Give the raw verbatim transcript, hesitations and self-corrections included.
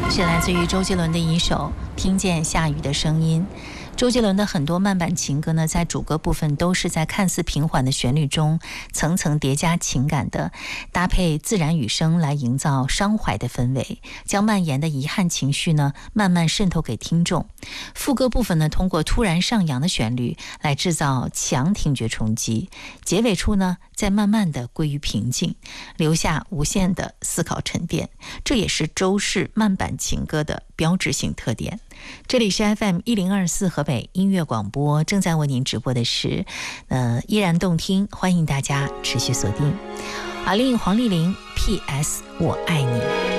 是来自于周杰伦的一首《听见下雨的声音》。周杰伦的很多慢板情歌呢，在主歌部分都是在看似平缓的旋律中层层叠加情感的，搭配自然雨声来营造伤怀的氛围，将蔓延的遗憾情绪呢慢慢渗透给听众。副歌部分呢，通过突然上扬的旋律来制造强听觉冲击，结尾处呢再慢慢的归于平静，留下无限的思考沉淀。这也是周氏慢板情歌的标志性特点。这里是 F M 一零二四河北音乐广播，正在为您直播的是呃依然动听，欢迎大家持续锁定。阿令黄丽玲 P S 我爱你。